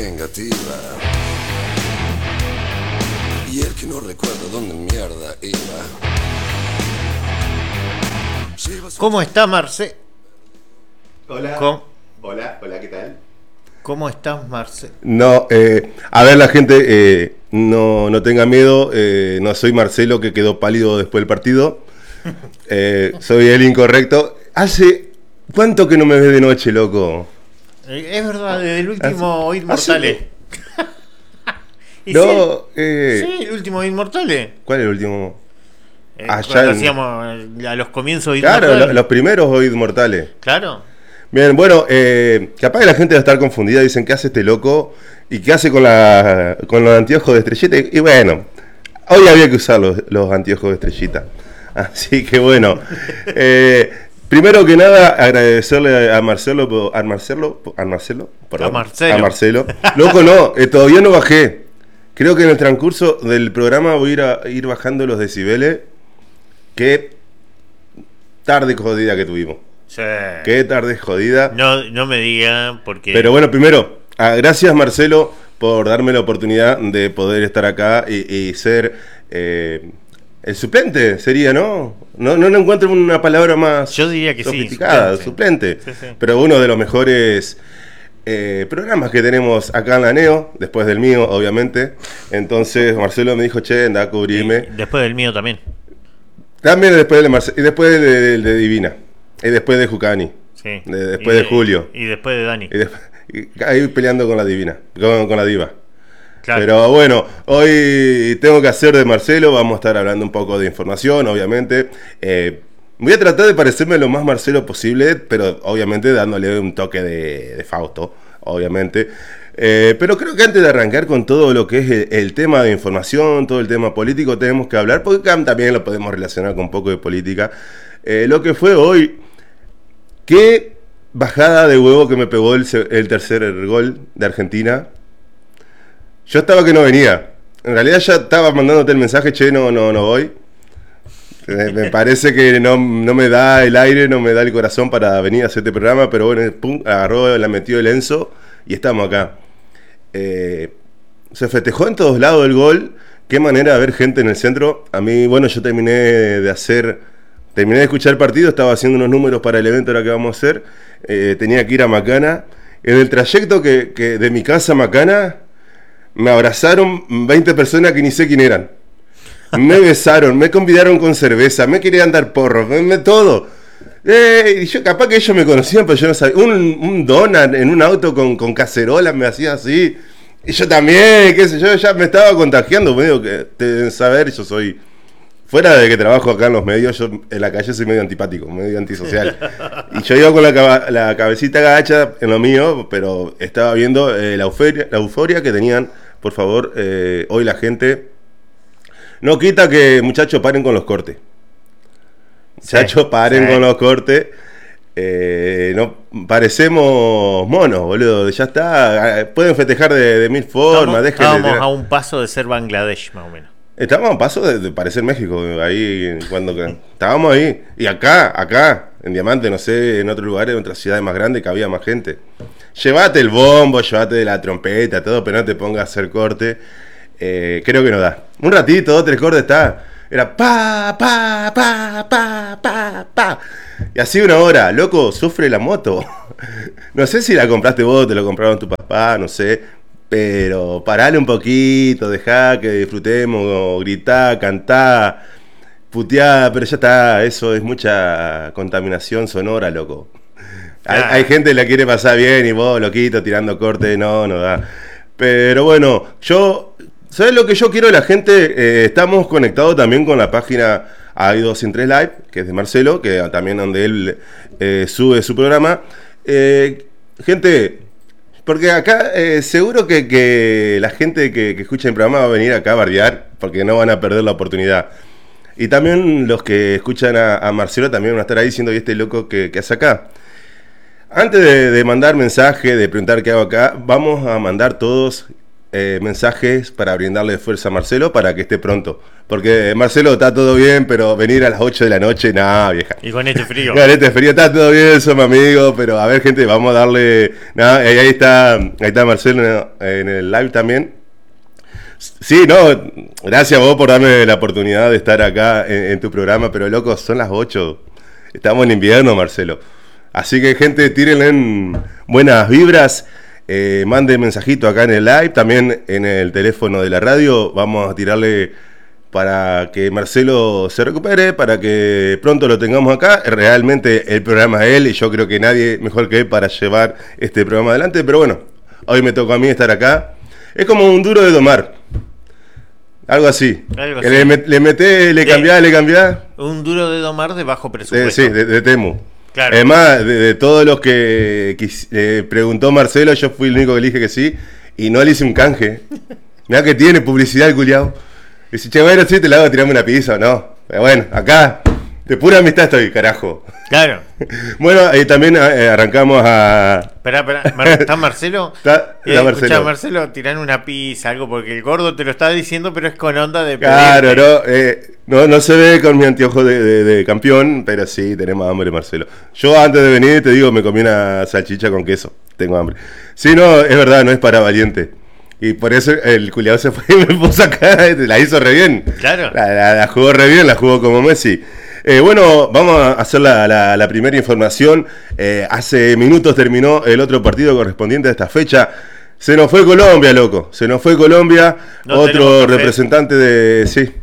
Vengativa. Y el que no recuerda dónde mierda iba. ¿Cómo está Marce? Hola. Hola, ¿qué tal? ¿Cómo estás, Marce? No, a ver la gente, no tenga miedo, no soy Marcelo que quedó pálido después del partido, soy el incorrecto. ¿Hace cuánto que no me ves de noche, loco? Es verdad, desde el último Inmortales. No, sí, el último Inmortales. ¿Cuál es el último? Cuando hacíamos a los comienzos de Claro, Inmortales. los primeros Oíd Mortales. Claro. Bien, bueno, capaz que la gente va a estar confundida, dicen, ¿qué hace este loco? ¿Y qué hace con los anteojos de estrellita? Y bueno, hoy había que usar los anteojos de estrellita. Así que bueno, primero que nada, agradecerle a Marcelo. Loco, no, todavía no bajé. Creo que en el transcurso del programa voy a ir bajando los decibeles. Qué tarde jodida que tuvimos. Sí. Qué tarde jodida. No me digan porque... Pero bueno, primero, gracias Marcelo por darme la oportunidad de poder estar acá y ser el suplente, sería, ¿no? No encuentro una palabra más yo diría que sofisticada, sí, suplente. Sí. Pero uno de los mejores programas que tenemos acá en la NEO, después del mío, obviamente. Entonces Marcelo me dijo, che, anda a cubrirme. Después del mío también. También después de Marcelo, y después de Divina. Y después de Jucani. Sí. Después de Julio. Y después de Dani. Y ahí peleando con la Divina. Con la Diva. Claro. Pero bueno, hoy tengo que hacer de Marcelo. Vamos a estar hablando un poco de información, obviamente. Voy a tratar de parecerme lo más Marcelo posible, pero obviamente dándole un toque de Fausto, obviamente. Pero creo que antes de arrancar con todo lo que es el tema de información, todo el tema político, tenemos que hablar, porque acá también lo podemos relacionar con un poco de política. Lo que fue hoy, qué bajada de huevo que me pegó el tercer gol de Argentina. Yo estaba que no venía. En realidad ya estaba mandándote el mensaje, che, no voy. Me parece que no me da el aire, no me da el corazón para venir a hacer este programa, pero bueno, pum, agarró, la metió el Enzo y estamos acá. Se festejó en todos lados el gol. Qué manera de ver gente en el centro. A mí, bueno, yo terminé de escuchar el partido, estaba haciendo unos números para el evento ahora que vamos a hacer. Tenía que ir a Macana. En el trayecto que de mi casa a Macana, me abrazaron 20 personas que ni sé quién eran. Me besaron, me convidaron con cerveza, me querían dar porros, todo. Yo capaz que ellos me conocían, pero yo no sabía. Un donut en un auto con cacerolas me hacía así. Y yo también, qué sé yo, ya me estaba contagiando. Me digo que deben saber, yo soy... Fuera de que trabajo acá en los medios, yo en la calle soy medio antipático, medio antisocial. Y yo iba con la cabecita agacha en lo mío, pero estaba viendo la euforia que tenían. Por favor, hoy la gente... No quita que, muchachos, paren con los cortes. Muchachos, paren con los cortes. No parecemos monos, boludo. Ya está. Pueden festejar de mil formas. Estábamos a un paso de ser Bangladesh, más o menos. Estábamos a un paso de parecer México. Ahí, cuando estábamos ahí. Y acá, en Diamante, no sé, en otros lugares, en otras ciudades más grandes, que había más gente. Llévate el bombo, llévate la trompeta, todo, pero no te pongas a hacer corte. Creo que no da. Un ratito, 2, 3 cortes está. Era pa. Y así una hora. Loco, sufre la moto. No sé si la compraste vos, te lo compraron tu papá, no sé. Pero parale un poquito, dejá que disfrutemos, gritá, cantá, puteá, pero ya está. Eso es mucha contaminación sonora, loco. Hay gente que la quiere pasar bien y vos, loquito, tirando corte, no da. Pero bueno, ¿sabes lo que yo quiero de la gente? Estamos conectados también con la página AI203 Live, que es de Marcelo, que también donde él sube su programa. Gente, porque acá seguro que la gente que escucha el programa va a venir acá a bardear, porque no van a perder la oportunidad. Y también los que escuchan a Marcelo también van a estar ahí diciendo, ¿y este loco que hace acá? Antes de mandar mensaje, de preguntar qué hago acá, vamos a mandar todos mensajes para brindarle fuerza a Marcelo para que esté pronto. Porque Marcelo, está todo bien, pero venir a las 8 de la noche, nada, vieja. Y con este frío. Con este frío está todo bien, somos amigos, pero a ver, gente, vamos a darle... Nada, ahí está Marcelo en el live también. Sí, no, gracias a vos por darme la oportunidad de estar acá en tu programa, pero loco, son las 8. Estamos en invierno, Marcelo. Así que, gente, tírenle buenas vibras. Mande mensajito acá en el live, también en el teléfono de la radio. Vamos a tirarle para que Marcelo se recupere, para que pronto lo tengamos acá. Realmente el programa es él y yo creo que nadie mejor que él para llevar este programa adelante. Pero bueno, hoy me tocó a mí estar acá. Es como un duro de domar. Algo así. Le metés, le cambiás. Un duro de domar de bajo presupuesto. Sí, de Temu. Claro. Además, de todos los que preguntó Marcelo, yo fui el único que le dije que sí. Y no le hice un canje. Mirá que tiene publicidad el culiao. Dice, che, bueno, sí, te la hago a tirarme una pizza, ¿no? Pero bueno, acá, de pura amistad estoy, carajo. Claro. Bueno, también arrancamos a... Esperá, ¿está Marcelo? Está Marcelo. Escuchá, Marcelo, tirán una pizza, algo, porque el gordo te lo está diciendo, pero es con onda de... Claro, no se ve con mi anteojo de campeón, pero sí, tenemos hambre, Marcelo. Yo antes de venir, te digo, me comí una salchicha con queso, tengo hambre. Sí, no, es verdad, no es para valiente. Y por eso el culiado se fue y me puso acá, la hizo re bien. Claro. La jugó re bien, la jugó como Messi. Bueno, vamos a hacer la primera información. Hace minutos terminó el otro partido correspondiente a esta fecha. Se nos fue Colombia, loco. Se nos fue Colombia. No, otro representante de... Sí.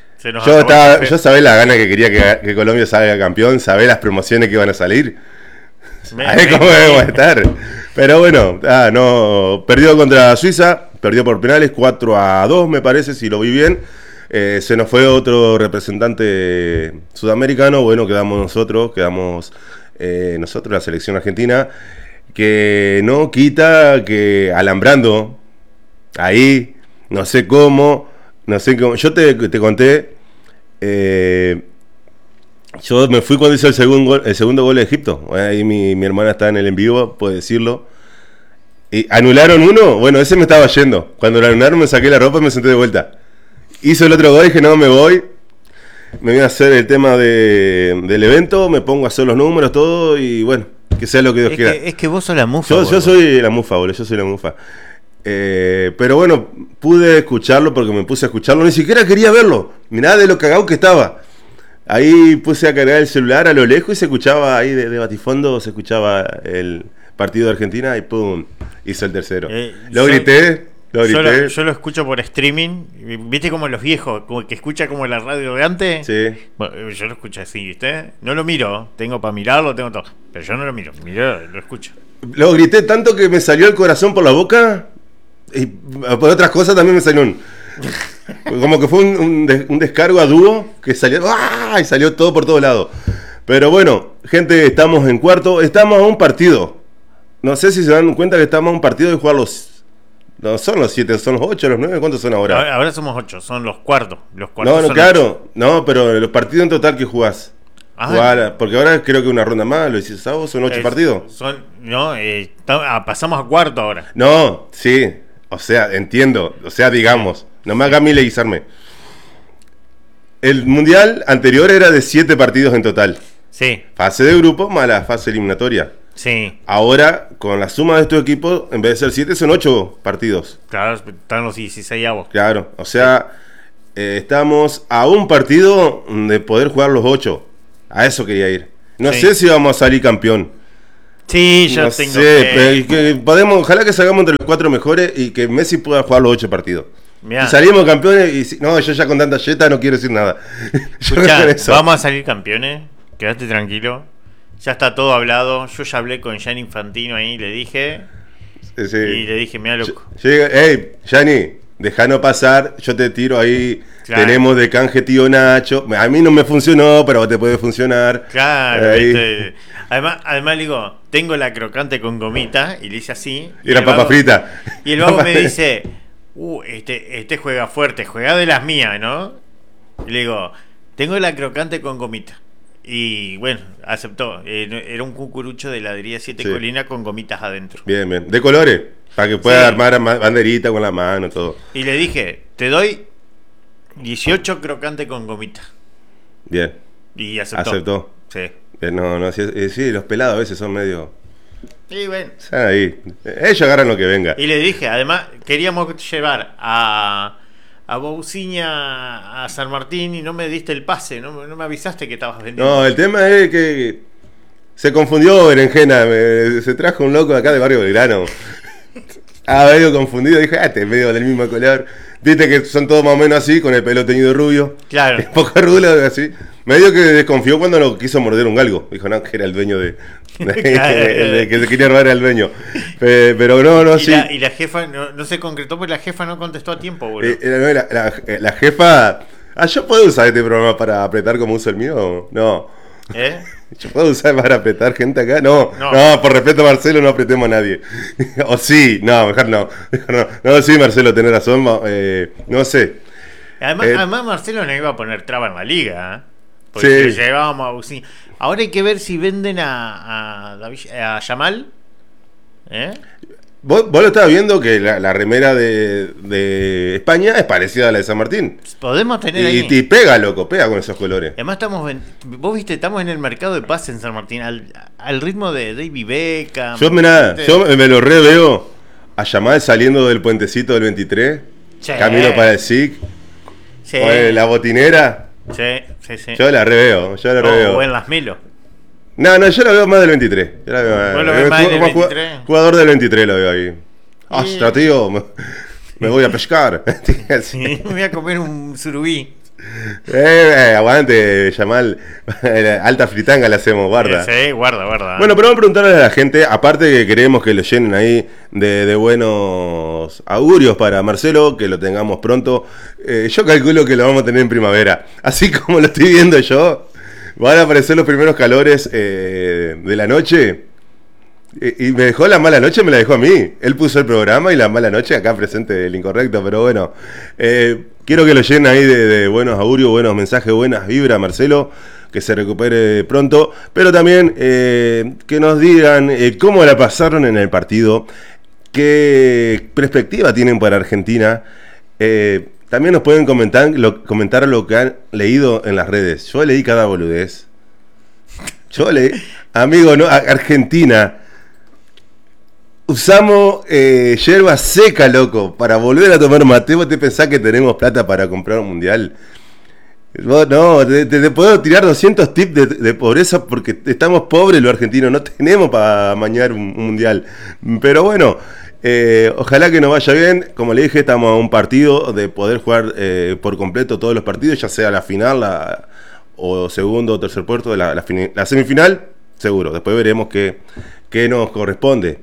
Yo sabía la gana que quería que Colombia salga campeón. Sabía las promociones que iban a salir. Ahí cómo debemos estar. Pero bueno, no, perdió contra Suiza. Perdió por penales 4-2, me parece, si lo vi bien. Se nos fue otro representante sudamericano. Bueno, quedamos nosotros, la selección argentina, que no quita que alambrando ahí, no sé cómo. Yo te conté, yo me fui cuando hizo el segundo gol de Egipto. Ahí mi hermana está en el en vivo, puede decirlo. Y anularon uno, bueno, ese me estaba yendo. Cuando lo anularon me saqué la ropa y me senté de vuelta. Hizo el otro gol y dije, no, me voy a hacer el tema del evento, me pongo a hacer los números, todo, y bueno, que sea lo que Dios quiera. Es que vos sos la mufa. Yo soy la mufa, boludo, yo soy la mufa. Pero bueno, pude escucharlo porque me puse a escucharlo, ni siquiera quería verlo. Mirá de lo cagado que estaba. Ahí puse a cargar el celular a lo lejos y se escuchaba ahí de batifondo, se escuchaba el partido de Argentina y pum, hizo el tercero. Lo grité. Yo lo escucho por streaming. ¿Viste como los viejos? Como que escucha como la radio de antes. Sí. Bueno, yo lo escucho así, ¿viste? No lo miro. Tengo para mirarlo, tengo todo. Pero yo no lo miro. Lo escucho. Lo grité tanto que me salió el corazón por la boca. Y por otras cosas también me salió como que fue un descargo a dúo que salió. ¡Ah! Y salió todo por todos lados. Pero bueno, gente, estamos en cuarto. Estamos a un partido. No sé si se dan cuenta que estamos a un partido de jugar los... No son los 7, son los 8, los 9, ¿cuántos son ahora? Ahora somos 8, son los cuartos. No, claro, 8. No, pero los partidos en total que jugás. Porque ahora creo que una ronda más, lo hiciste sábado, son 8 partidos. Pasamos a cuarto ahora. No, sí, o sea, entiendo, o sea, digamos, no me haga mileguizarme. El mundial anterior era de 7 partidos en total. Sí. Fase de grupo más la fase eliminatoria. Sí. Ahora, con la suma de estos equipos, en vez de ser 7, son 8 partidos. Claro, están los 16avos. Claro, o sea, estamos a un partido de poder jugar los 8. A eso quería ir. No sé si vamos a salir campeón. Sí, yo tengo que podemos, ojalá que salgamos entre los 4 mejores y que Messi pueda jugar los 8 partidos. Mirá. Y salimos campeones y... No, yo ya con tanta yeta no quiero decir nada. Escuchá, vamos a salir campeones. Quédate tranquilo. Ya está todo hablado. Yo ya hablé con Gianni Infantino ahí, le dije. Sí. Y le dije, mira, loco. Hey, Gianni, dejanos pasar. Yo te tiro ahí. Claro. Tenemos de canje tío Nacho. A mí no me funcionó, pero te puede funcionar. Claro, ¿viste? Además le digo, tengo la crocante con gomita. Y le hice así. Y la papa frita. Y el vago me dice, este juega fuerte, juega de las mías, ¿no? Y le digo, tengo la crocante con gomita. Y bueno, aceptó. Era un cucurucho de heladería Siete Colinas con gomitas adentro. Bien, bien. ¿De colores? Para que pueda armar banderita con la mano, todo. Y le dije, te doy 18 crocantes con gomitas. Bien. Y aceptó. ¿Aceptó? Sí. Sí, los pelados a veces son medio... Y bueno. Están ahí. Ellos agarran lo que venga. Y le dije, además, queríamos llevar a Bousiña a San Martín y no me diste el pase, no me avisaste que estabas vendiendo. No, el tema es que se confundió Berenjena, se trajo un loco de acá de Barrio Belgrano. Medio confundido, dije, te medio del mismo color. Viste que son todos más o menos así, con el pelo teñido rubio. Claro. Poco rulo, así. Medio que desconfió cuando lo quiso morder un galgo. Dijo, no, que era el dueño de que se quería robar al dueño. Pero no, sí. Y la jefa no se concretó porque la jefa no contestó a tiempo, boludo. La jefa... ¿yo puedo usar este programa para apretar como uso el mío? No. ¿Yo puedo usar para apretar gente acá? No, por respeto a Marcelo no apretemos a nadie. O sí, mejor no. No, sí, Marcelo, tenés razón. No sé. Además Marcelo no iba a poner traba en la liga, porque sí. Le llevábamos a Bousiña. Ahora hay que ver si venden a Yamal. Vos lo estabas viendo que la remera de España es parecida a la de San Martín. Podemos tener ahí. Y pega, loco, pega con esos colores. Además vos viste, estamos en el mercado de paz en San Martín, al ritmo de David Beckham. Yo me lo reveo a Yamal saliendo del puentecito del 23, camino para el SIC, con la botinera. Sí. Yo la reveo. O en las Milo. No, yo lo veo más del 23. Yo la veo, ¿Vos lo ves más del 23? Jugador del 23 lo veo ahí. ¡Ostras, tío! Me voy a pescar. Sí, me voy a comer un surubí. Aguante, Yamal. Alta fritanga le hacemos, guarda. Sí, guarda. Bueno, pero vamos a preguntarle a la gente, aparte que queremos que lo llenen ahí de buenos augurios para Marcelo, que lo tengamos pronto. Yo calculo que lo vamos a tener en primavera. Así como lo estoy viendo yo, van a aparecer los primeros calores de la noche. Y me dejó la mala noche, me la dejó a mí. Él puso el programa y la mala noche acá presente el incorrecto, pero bueno. Quiero que lo llenen ahí de buenos augurios, buenos mensajes, buenas vibras, Marcelo, que se recupere pronto. Pero también que nos digan cómo la pasaron en el partido, qué perspectiva tienen para Argentina. También nos pueden comentar lo que han leído en las redes. Yo leí cada boludez. Amigo, no, Argentina. Usamos yerba seca, loco, para volver a tomar mate. ¿Vos te pensás que tenemos plata para comprar un mundial? Vos, no, te puedo tirar 200 tips de pobreza porque estamos pobres los argentinos. No tenemos para mañar un mundial. Pero bueno, ojalá que nos vaya bien. Como le dije, estamos a un partido de poder jugar por completo todos los partidos, ya sea la final o segundo o tercer puesto de la semifinal, seguro. Después veremos qué nos corresponde.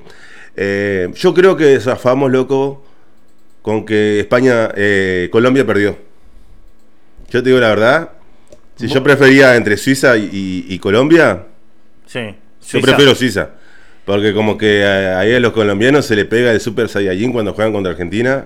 Yo creo que zafamos, loco, con que Colombia perdió. Yo te digo la verdad, si yo prefería entre Suiza y Colombia, sí, yo prefiero Suiza. Porque como que ahí a los colombianos se le pega el Super Saiyajin cuando juegan contra Argentina.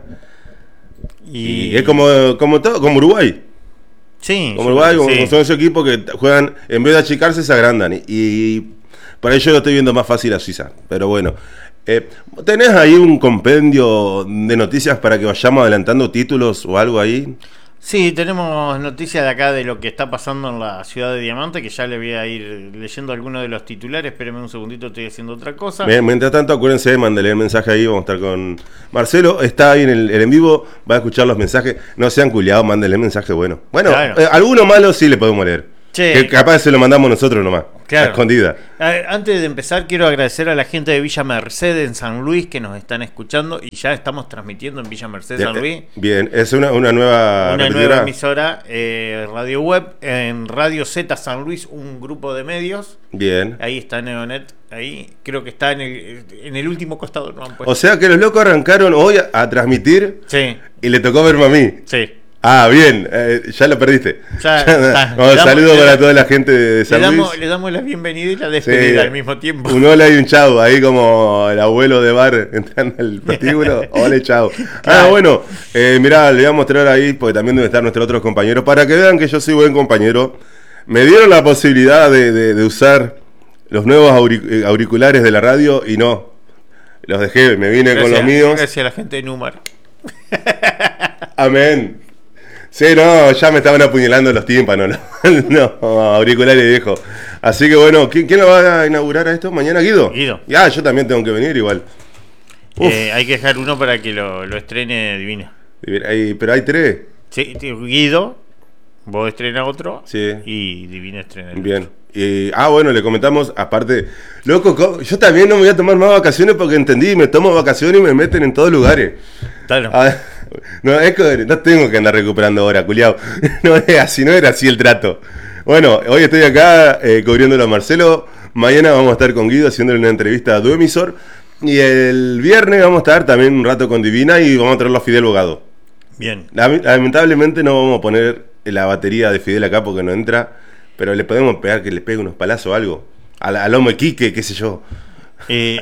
Y es como Uruguay. Sí. Como Uruguay, como son esos equipos que juegan, en vez de achicarse, se agrandan. Y por ahí yo lo estoy viendo más fácil a Suiza. Pero bueno. ¿Tenés ahí un compendio de noticias para que vayamos adelantando títulos o algo ahí? Sí, tenemos noticias de acá de lo que está pasando en la ciudad de Diamante, que ya le voy a ir leyendo algunos de los titulares. Espérenme un segundito, estoy haciendo otra cosa. Bien, mientras tanto, acuérdense, mándale el mensaje ahí, vamos a estar con Marcelo. Está ahí en el en vivo, va a escuchar los mensajes. No sean culiados, mándenle el mensaje bueno. Bueno, claro. Alguno malo sí le podemos leer. Que capaz se lo mandamos nosotros nomás, claro, a escondida. Antes de empezar, quiero agradecer a la gente de Villa Merced en San Luis que nos están escuchando y ya estamos transmitiendo en Villa Merced, San Luis. Bien, es una nueva emisora, radio web, en Radio Z San Luis, un grupo de medios. Bien. Ahí está Neonet, ahí creo que está en el último costado. No han puesto. O sea que los locos arrancaron hoy a transmitir, sí, y le tocó verme a mí. Sí. Ah, bien, ya lo perdiste. Saludos para toda la gente de San Luis. Le damos la bienvenida y la despedida al mismo tiempo. Un hola y un chau, ahí como el abuelo de bar entrando al prostíbulo. Hola y chau. Claro. Bueno, mirá, le voy a mostrar ahí, porque también deben estar nuestros otros compañeros, para que vean que yo soy buen compañero. Me dieron la posibilidad de usar los nuevos auriculares de la radio y no. Los dejé, me vine con los míos. Gracias a la gente de Numar. Amén. Sí, no, ya me estaban apuñalando los tímpanos. No, auriculares viejo. Así que bueno, ¿quién lo va a inaugurar a esto? ¿Mañana Guido? Guido. Ya, yo también tengo que venir igual. Hay que dejar uno para que lo estrene Divina. Pero hay 3. Sí, Guido, vos estrenas otro. Sí. Y Divina estrena el Bien. otro. Bueno, le comentamos, aparte, loco, yo también no me voy a tomar más vacaciones porque entendí, me tomo vacaciones y me meten en todos lugares. Claro. No, no tengo que andar recuperando ahora, culiao. No era así el trato. Bueno, hoy estoy acá cubriéndolo a Marcelo. Mañana vamos a estar con Guido haciéndole una entrevista a tu emisor. Y el viernes vamos a estar también un rato con Divina y vamos a traerlo a Fidel Bogado. Bien. Lamentablemente no vamos a poner la batería de Fidel acá porque no entra. Pero le podemos pegar que le pegue unos palazos o algo. Al lomo de Quique, qué sé yo. El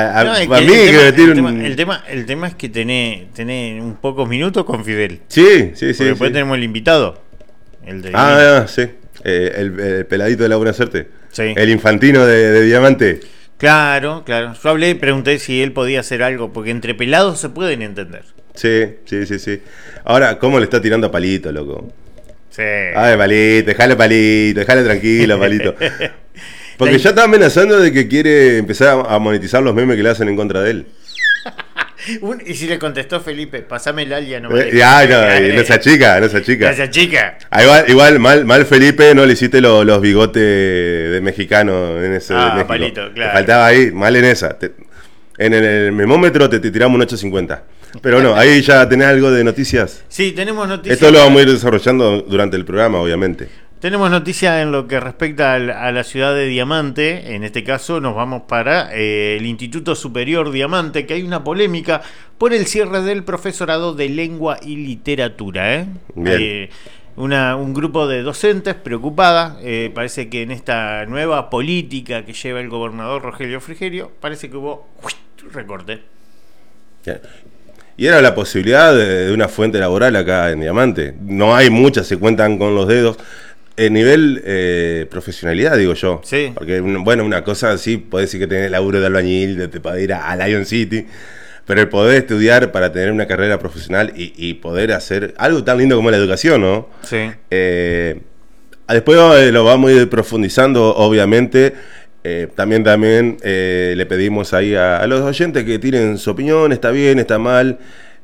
tema es que tenés un pocos minutos con Fidel. Sí. Porque después tenemos el invitado. El de sí. El peladito de la Buena Suerte. Sí. El infantino de Diamante. Claro. Yo pregunté si él podía hacer algo, porque entre pelados se pueden entender. Sí. Ahora, ¿cómo le está tirando a Palito, loco? Sí. Ay, Palito, déjale tranquilo, Palito. Porque ya está amenazando de que quiere empezar a monetizar los memes que le hacen en contra de él. Y si le contestó Felipe, pasame el alia, no esa chica. Esa chica. Igual mal Felipe, no le hiciste los bigotes de mexicano en ese de México. Palito, claro. Te faltaba ahí, mal en esa. En el memómetro te tiramos un 850. Pero no, ahí ya tenés algo de noticias. Sí, tenemos noticias. Esto lo vamos a ir desarrollando durante el programa, obviamente. Tenemos noticias en lo que respecta a la ciudad de Diamante. En este caso nos vamos para el Instituto Superior Diamante, que hay una polémica por el cierre del profesorado de lengua y literatura. Bien. Un grupo de docentes preocupada. Parece que en esta nueva política que lleva el gobernador Rogelio Frigerio, parece que hubo recorte. Bien. Y era la posibilidad de una fuente laboral acá en Diamante. No hay muchas, se cuentan con los dedos. El nivel profesionalidad, digo yo. Sí. Porque, bueno, una cosa así, podés decir que tenés laburo de albañil, para ir a Lion City. Pero el poder estudiar para tener una carrera profesional y poder hacer algo tan lindo como la educación, ¿no? Sí. Después lo vamos a ir profundizando, obviamente. También le pedimos ahí a los oyentes que tiren su opinión, está bien, está mal.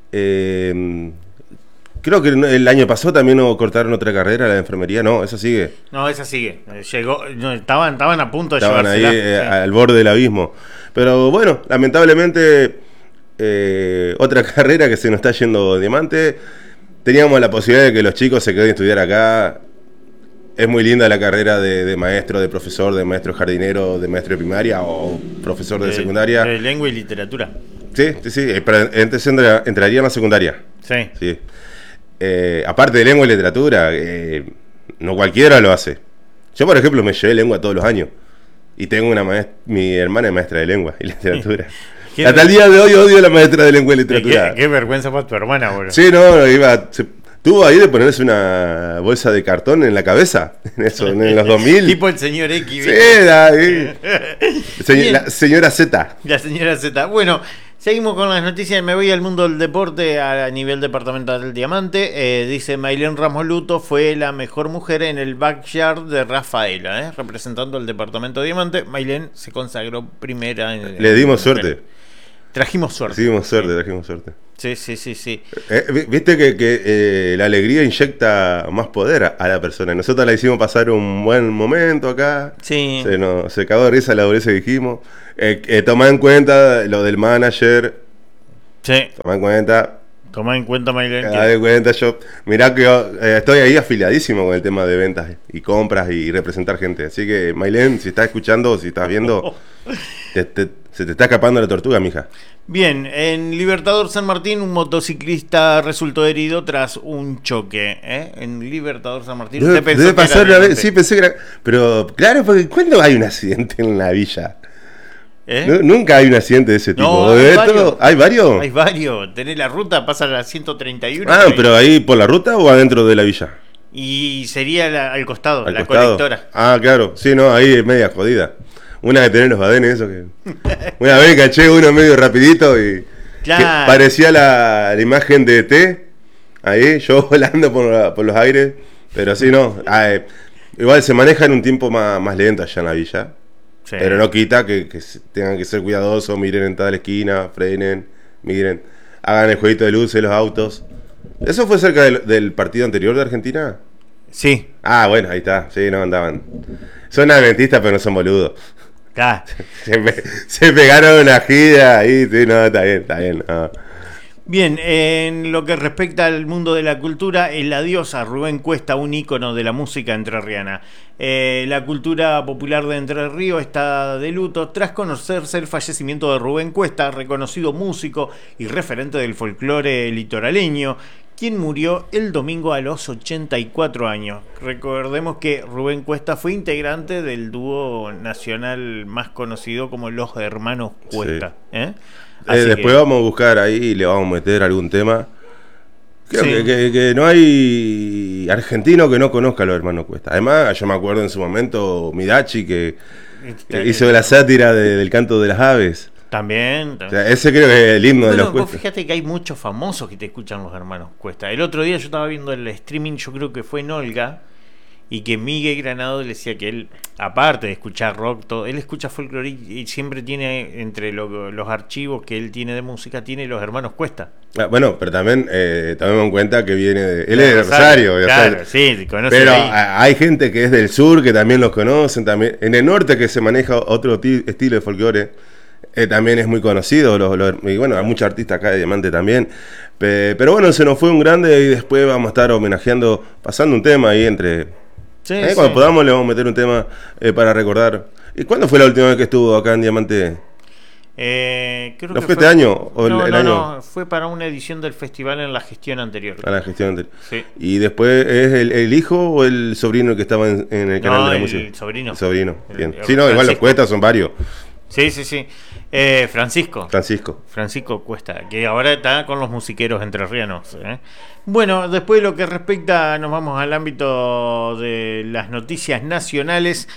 Creo que el año pasado también cortaron otra carrera, la de enfermería. No, esa sigue. No, esa sigue. Estaban a punto de Estaban ahí llevársela. al borde del abismo. Pero bueno, lamentablemente otra carrera que se nos está yendo en Diamante. Teníamos la posibilidad de que los chicos se queden a estudiar acá. Es muy linda la carrera de maestro, de profesor, de maestro jardinero, de maestro de primaria o profesor de secundaria. De lengua y literatura. Sí, pero entonces entraría en la secundaria. Sí. Aparte de lengua y literatura, no cualquiera lo hace. Yo, por ejemplo, me llevé lengua todos los años. Y tengo mi hermana es maestra de lengua y literatura. Hasta el día de hoy odio a la maestra de lengua y literatura. Qué vergüenza para tu hermana, boludo. Sí, tuvo ahí de ponerse una bolsa de cartón en la cabeza, en los 2000. Tipo el señor X. Sí, la señora Z. La señora Z. Bueno, seguimos con las noticias. Me voy al mundo del deporte a nivel departamental del Diamante. Dice Maylén Ramos Luto fue la mejor mujer en el backyard de Rafaela, representando al departamento de Diamante. Maylén se consagró primera. Le dimos suerte. Trajimos suerte. Trajimos suerte. Sí. Viste que la alegría inyecta más poder a la persona. Nosotros la hicimos pasar un buen momento acá. Sí. Se cagó de risa la dureza que dijimos. Tomá en cuenta lo del manager. Sí. Tomá en cuenta, Maylén. Mirá que estoy ahí afiliadísimo con el tema de ventas y compras y representar gente. Así que, Maylén, si estás escuchando o si estás viendo, se te está escapando la tortuga, mija. Bien, en Libertador San Martín un motociclista resultó herido tras un choque. En Libertador San Martín. Debe pasar una vez, sí, pensé que era. Pero claro, porque ¿cuándo hay un accidente en la villa? Nunca hay un accidente de ese tipo. No, ¿Hay varios? Hay varios. Tenés la ruta, pasa a la 131. Pero ahí por la ruta o adentro de la villa. Y sería al costado, al la costado. colectora. Ah, claro. Sí, no, ahí es media jodida. Una de tener los badenes, eso que. Una vez caché uno medio rapidito y. Claro. Que parecía la imagen de T. Ahí, yo volando por los aires. Pero sí, no. Igual se maneja en un tiempo más lento allá en la villa. Sí. Pero no quita que tengan que ser cuidadosos, miren en toda la esquina, frenen, miren, hagan el jueguito de luces, los autos. ¿Eso fue cerca del partido anterior de Argentina? Sí. Ah, bueno, ahí está. Sí, no, andaban. Son adventistas, pero no son boludos. Claro. Se pegaron una gira ahí. Sí, no, está bien. No. Bien, en lo que respecta al mundo de la cultura, el adiós a Rubén Cuesta, un ícono de la música entrerriana. La cultura popular de Entre Ríos está de luto tras conocerse el fallecimiento de Rubén Cuesta, reconocido músico y referente del folclore litoraleño, quien murió el domingo a los 84 años. Recordemos que Rubén Cuesta fue integrante del dúo nacional más conocido como Los Hermanos Cuesta. Sí. que Después vamos a buscar ahí y le vamos a meter algún tema. Creo sí. que no hay argentino que no conozca a Los Hermanos Cuesta. Además, yo me acuerdo en su momento Midachi que hizo la sátira del canto de las aves. También. O sea, ese creo que es el himno de los Cuesta. Fíjate que hay muchos famosos que te escuchan Los Hermanos Cuesta. El otro día yo estaba viendo el streaming, yo creo que fue en Olga, y que Miguel Granado le decía que él, aparte de escuchar rock, todo, él escucha folclore y siempre tiene entre los archivos que él tiene de música, tiene Los Hermanos Cuesta. Bueno, pero también tomemos en cuenta que viene él es de Rosario. Claro, sí, conoce. Pero ahí. hay gente que es del sur que también los conocen. También en el norte que se maneja otro estilo de folclore. También es muy conocido. Y bueno, hay muchos artistas acá de Diamante también. Pero bueno, se nos fue un grande y después vamos a estar homenajeando, pasando un tema ahí entre. Sí, cuando podamos le vamos a meter un tema para recordar. ¿Y cuándo fue la última vez que estuvo acá en Diamante? Creo ¿No que fue este año o el año? No, fue para una edición del festival en la gestión anterior. A la gestión anterior. Sí. ¿Y después es el hijo o el sobrino que estaba en el canal de la música? El sobrino. El sobrino, bien. El Sí, no, igual los Francisco. Cuestas son varios. Sí. Francisco Cuesta, que ahora está con los musiqueros entrerrianos. Bueno, después de lo que respecta, nos vamos al ámbito de las noticias nacionales.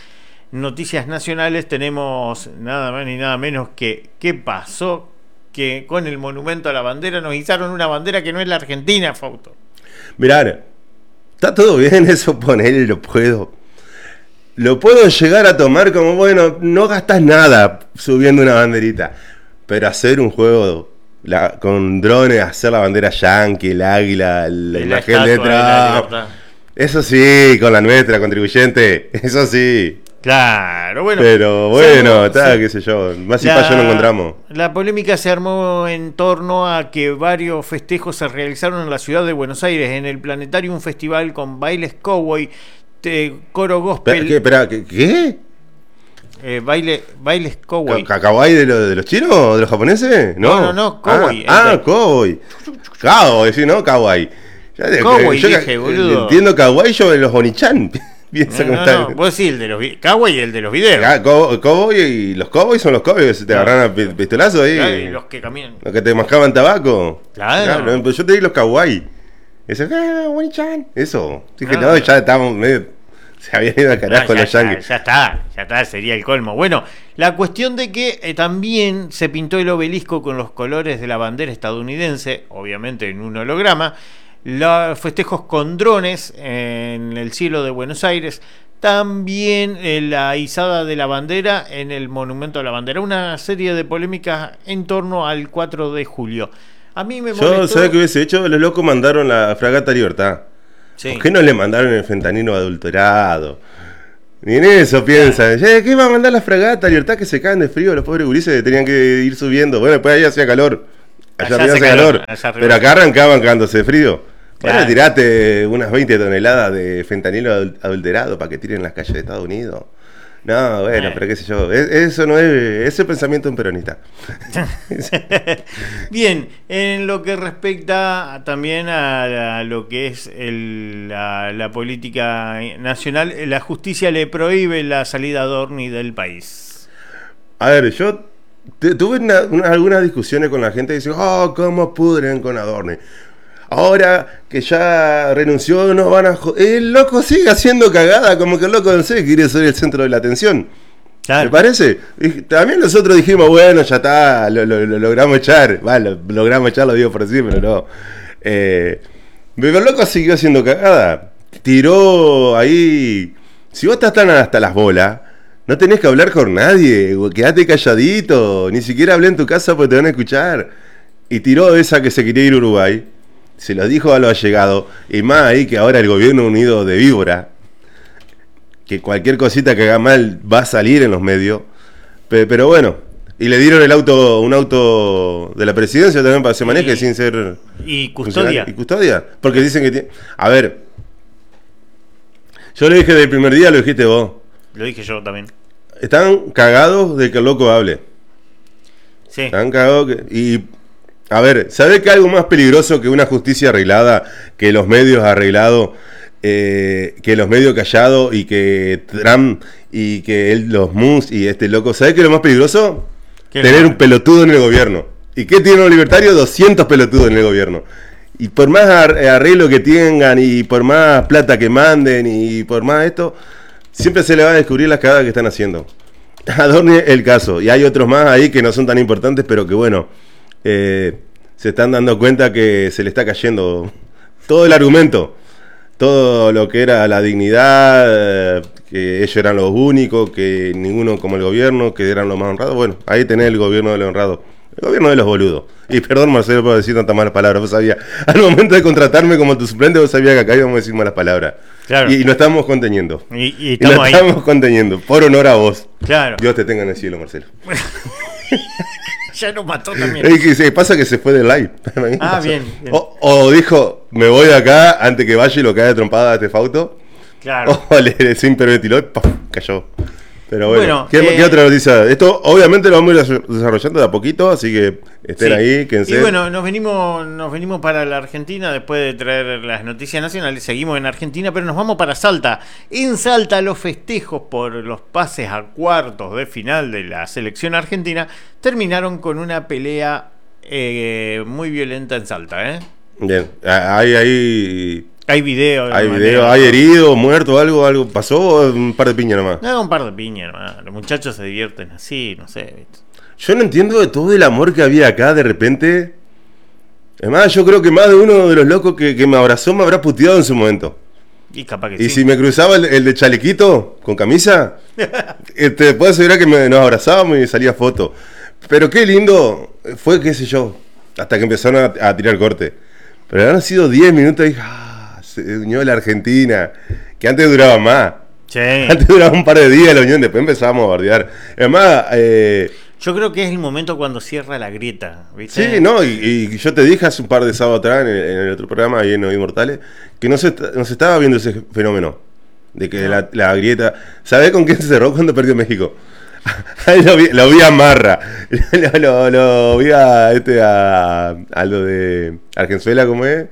Tenemos nada más ni nada menos que qué pasó que con el monumento a la bandera nos izaron una bandera que no es la Argentina, Fausto. Mirá, está todo bien eso, ponele, lo puedo llegar a tomar como, bueno, no gastas nada subiendo una banderita, pero hacer un juego con drones, hacer la bandera yankee, el águila, la imagen de Trump, eso sí, con la nuestra contribuyente, eso sí. Claro, bueno. Pero bueno, está, sí. Qué sé yo, más y payo no encontramos. La polémica se armó en torno a que varios festejos se realizaron en la ciudad de Buenos Aires, en el Planetario, un festival con bailes cowboy, coro gospel. Espera, ¿qué? Bailes cowboy. ¿Kawaii de los chinos o de los japoneses? No, cowboy. Cowboy. Cowboy, sí, ¿no? Kawaii. Cowboy, yo dije, boludo. Entiendo kawaii yo de los Onichan. Piensa cómo está. Vos sí, el de los cowboy y el de los videos. Cowboy y los cowboys son los cowboys. Te agarran a pistolazo ahí. Claro, y los que caminan. Los que te mascaban tabaco. Claro. Pero yo te digo los kawaii. Eso, Onichan. Eso. Dije, No. no, ya estábamos medio. Se habían ido al carajo los yankees. Ya está, sería el colmo. Bueno, la cuestión de que también se pintó el obelisco con los colores de la bandera estadounidense, obviamente en un holograma, los festejos con drones en el cielo de Buenos Aires, también la izada de la bandera en el monumento a la bandera, una serie de polémicas en torno al 4 de julio. A mí me molestó. Yo, ¿sabes qué hubiese hecho? Los locos mandaron la fragata Libertad. Sí. ¿Por qué no le mandaron el fentanilo adulterado? Ni en eso piensan. ¿Qué va a mandar la fragata Libertad que se caen de frío? Los pobres gurises tenían que ir subiendo. Bueno, después ahí hacía calor. Allá arriba hace calor. Pero acá arrancaban cagándose de frío. Claro. Ahora tirate unas 20 toneladas de fentanilo adulterado para que tiren en las calles de Estados Unidos. No, bueno, pero qué sé yo. Eso no es. Ese pensamiento es un peronista. Bien, en lo que respecta también a lo que es la política nacional, la justicia le prohíbe la salida a Adorni del país. A ver, yo tuve algunas discusiones con la gente que dice, cómo pudren con Adorni. ahora que ya renunció no van a... El loco sigue haciendo cagada, como que el loco no sé, quiere ser el centro de la atención. Claro. ¿Me parece? Y también nosotros dijimos, bueno, ya está, lo logramos echar. Lo logramos echar, lo digo por decir, pero no. Pero el loco siguió haciendo cagada. Tiró ahí... Si vos estás tan hasta las bolas, no tenés que hablar con nadie. Quedate calladito. Ni siquiera hablé en tu casa porque te van a escuchar. Y tiró esa que se quería ir a Uruguay. Se lo dijo a los allegados. Y más ahí que ahora el gobierno unido de víbora, que cualquier cosita que haga mal va a salir en los medios. Pero bueno, y le dieron un auto de la presidencia también para que se maneje sin ser... Y custodia. ¿Y custodia? Porque dicen que tiene... A ver, yo lo dije del primer día, lo dijiste vos. Lo dije yo también. Están cagados de que el loco hable. Sí. Están cagados que... Y... A ver, ¿sabés que algo más peligroso que una justicia arreglada, que los medios arreglados, que los medios callados y que Trump y que los Mus y este loco? ¿Sabés qué es lo más peligroso? Tener un pelotudo en el gobierno. ¿Y qué tienen los libertarios? 200 pelotudos en el gobierno. Y por más arreglo que tengan y por más plata que manden y por más esto, siempre se le va a descubrir las cagadas que están haciendo. Adorne el caso. Y hay otros más ahí que no son tan importantes, pero que bueno... se están dando cuenta que se le está cayendo todo el argumento, todo lo que era la dignidad, que ellos eran los únicos, que ninguno como el gobierno, que eran los más honrados. Bueno, ahí tenés el gobierno de los honrados, el gobierno de los boludos. Y perdón, Marcelo, por decir tantas malas palabras. Vos sabías, al momento de contratarme como tu suplente, vos sabías que acá íbamos a decir malas palabras. Claro. Y nos estamos conteniendo. Y estamos ahí. Estamos conteniendo, por honor a vos. Claro. Dios te tenga en el cielo, Marcelo. Ya nos mató también. Pasa que se fue del live. Bien. O dijo, me voy de acá antes que vaya y lo cae de trompada a este fauto. Claro. O le hiperventiló y ¡pum! Cayó. Pero bueno, Bueno, ¿qué otra noticia? Esto obviamente lo vamos a ir desarrollando de a poquito, así que estén ahí, quédense. Y bueno, nos venimos para la Argentina después de traer las noticias nacionales. Seguimos en Argentina, pero nos vamos para Salta. En Salta, los festejos por los pases a cuartos de final de la selección argentina terminaron con una pelea muy violenta en Salta, ¿eh? Bien, hay video. hay herido, muerto, algo pasó, un par de piñas nomás. No, un par de piñas nomás. Los muchachos se divierten así, no sé, ¿viste? Yo no entiendo de todo el amor que había acá de repente. Además, yo creo que más de uno de los locos que me abrazó me habrá puteado en su momento. Y capaz que y sí. Si me cruzaba el de chalequito con camisa, te puedo asegurar que nos abrazábamos y salía foto. Pero qué lindo fue, qué sé yo, hasta que empezaron a tirar corte. Pero han sido 10 minutos y dije, se unió la Argentina, que antes duraba más. Sí. Antes duraba un par de días la unión, después empezábamos a bardear. Además, yo creo que es el momento cuando cierra la grieta, ¿viste? sí, no, y yo te dije hace un par de sábados atrás en el otro programa, ahí en Hoy Mortales, que no se estaba viendo ese fenómeno de que la grieta. ¿Sabés con quién se cerró cuando perdió México? Ahí lo vi a Marra, lo vi a lo de Argenzuela, ¿cómo es?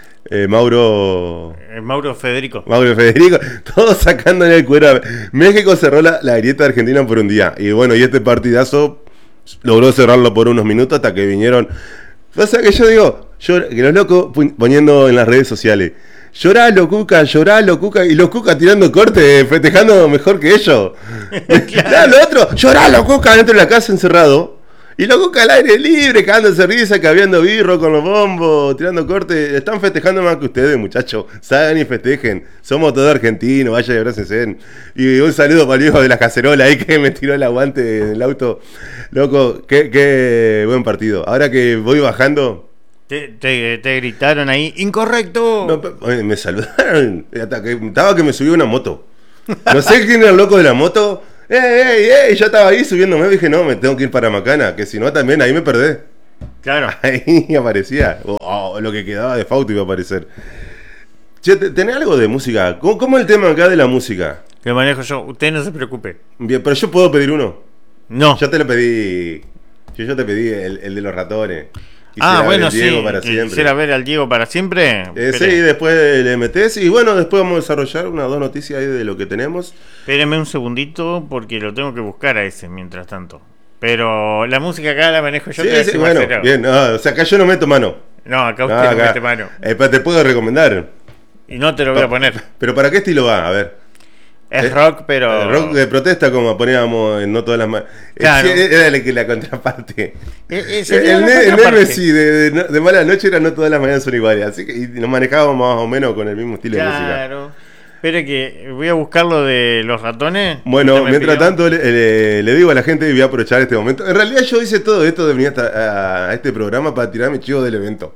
Mauro Federico, todos sacándole el cuero. México cerró la grieta de Argentina por un día. Y bueno, y este partidazo logró cerrarlo por unos minutos hasta que vinieron. O sea que yo digo, que los locos poniendo en las redes sociales, lloralo Cuca, y los Cuca tirando corte, festejando mejor que ellos. Claro, lo otro, lloralo Cuca dentro de la casa encerrado. Y los Cuca al aire libre, cagándose risa, caviando birro con los bombos, tirando corte. Están festejando más que ustedes, muchachos. Salgan y festejen. Somos todos argentinos, vaya y abrácense. Y un saludo para el viejo de la cacerola ahí que me tiró el aguante del auto. Loco, qué buen partido. Ahora que voy bajando... Te gritaron ahí, incorrecto. No, me saludaron. Hasta que estaba que me subió una moto. No sé quién era el loco de la moto. ¡Ey! Yo estaba ahí subiéndome. Dije, no, me tengo que ir para Macana. Que si no, también ahí me perdés. Claro. Ahí aparecía. O lo que quedaba de Fauto iba a aparecer. Che, ¿tenés algo de música? ¿Cómo es el tema acá de la música? Lo manejo yo. Usted no se preocupe. Bien, pero yo puedo pedir uno. No. Yo te lo pedí. Yo te pedí el de los ratones. Bueno, sí. Para siempre. Quisiera ver al Diego para siempre. Sí, después le metés. Y bueno, después vamos a desarrollar unas 2 noticias ahí de lo que tenemos. Espéreme un segundito porque lo tengo que buscar a ese mientras tanto. Pero la música acá la manejo yo. Sí, bueno, bien. O sea, acá yo no meto mano. No, acá usted No, no acá. mete mano. Pero te puedo recomendar. Y no te lo voy a poner. ¿Pero para qué estilo va? A ver. Es rock, pero... Rock de protesta, como poníamos en No Todas las Manos. Claro. Era la contraparte. sería El la contraparte. Nemesis de Mala Noche era No Todas las Mañanas Son Iguales. Así que y nos manejábamos más o menos con el mismo estilo de música. Claro. Espere que voy a buscar lo de los ratones. Bueno, Usted me mientras pidió. tanto le digo a la gente y voy a aprovechar este momento. En realidad yo hice todo esto de venir a este programa para tirarme chivo del evento.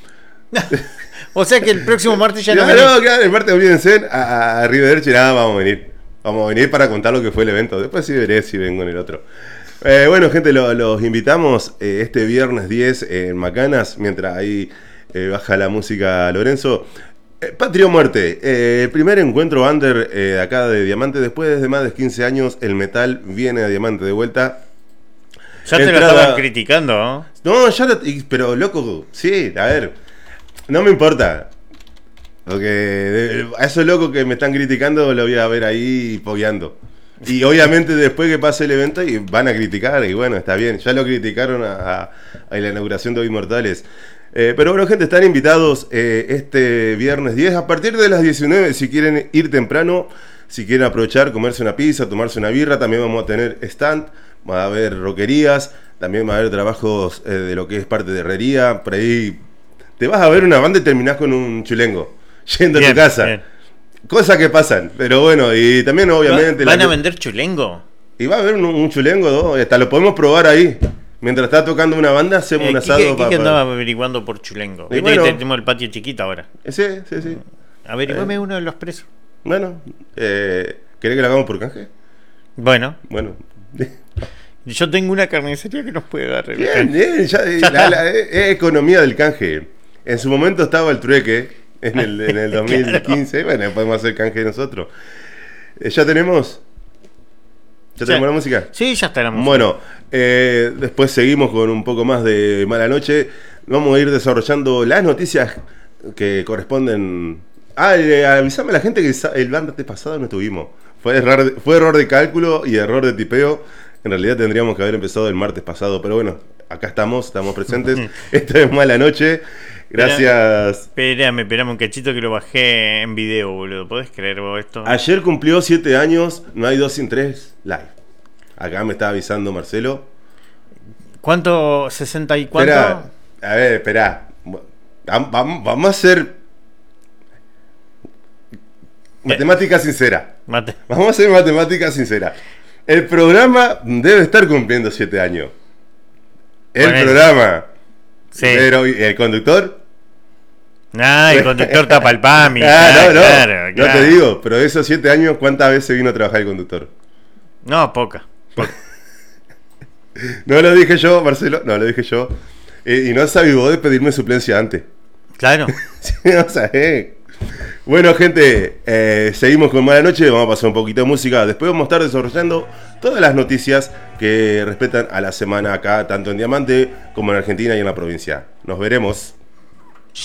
O sea que el próximo martes ya no Claro, venís. claro, el martes olvídense, a Rivederche nada, vamos a venir. Vamos a venir para contar lo que fue el evento. Después sí veré si vengo en el otro. Bueno, gente, los invitamos este viernes 10 en Macanas, mientras ahí baja la música Lorenzo. Patria o Muerte, el primer encuentro under acá de Diamante. Después de más de 15 años, el metal viene a Diamante de vuelta. Ya te lo Entrada- estaban criticando, ¿no? No, ya pero loco, sí, a ver, no me importa. Porque a esos locos que me están criticando lo voy a ver ahí pogueando. Y obviamente después que pase el evento y van a criticar, y bueno, está bien. Ya lo criticaron a la inauguración de Hoy Mortales. Pero bueno, gente, están invitados este viernes 10 a partir de las 19. Si quieren ir temprano, si quieren aprovechar, comerse una pizza, tomarse una birra, también vamos a tener stand. Va a haber roquerías, también va a haber trabajos de lo que es parte de herrería. Por ahí te vas a ver una banda y terminás con un chulengo yendo a Bien, tu casa. bien. Cosas que pasan, pero bueno, y también obviamente... ¿Van a vender chulengo? Y va a haber un chulengo, ¿no? Hasta lo podemos probar ahí. Mientras está tocando una banda, hacemos un asado ¿Qué andaba averiguando por chulengo? Y Viste bueno. que tenemos el patio chiquito ahora. Sí, sí, sí. Averiguame uno de los precios. Bueno, ¿querés que lo hagamos por canje? Bueno, Bueno. yo tengo una carnicería que nos puede dar. Bien, bien, ya, es economía del canje. En su momento estaba el trueque, en el 2015. Bueno, podemos hacer canje nosotros. ¿Ya tenemos? ¿Ya tenemos la música? Sí, ya está la música. Bueno, después seguimos con un poco más de Mala Noche. Vamos a ir desarrollando las noticias que corresponden. Avisame a la gente que el martes pasado no estuvimos. Fue error de cálculo y error de tipeo. En realidad tendríamos que haber empezado el martes pasado, pero bueno, acá estamos presentes. Esto es Mala Noche. Gracias. Esperame un cachito que lo bajé en video, boludo. ¿Podés creer vos esto? Ayer cumplió 7 años, no hay 2 sin 3 live. Acá me está avisando Marcelo. ¿Cuánto? ¿60 y cuánto? Espera, a ver, espera. Vamos a hacer matemática sincera. Mate. Vamos a hacer matemática sincera. El programa debe estar cumpliendo 7 años. El Ponele. programa. Sí. Pero ¿y el conductor? Nah, el conductor tapa el PAMI. No Claro. te digo, pero de esos 7 años, ¿cuántas veces vino a trabajar el conductor? No, poca. No lo dije yo, Marcelo, no lo dije yo. Y no se avivó de pedirme suplencia antes. Claro. Sí, o sea, Bueno, gente, seguimos con Mala Noche. Vamos a pasar un poquito de música. Después vamos a estar desarrollando todas las noticias que respetan a la semana acá, tanto en Diamante como en Argentina y en la provincia. Nos veremos.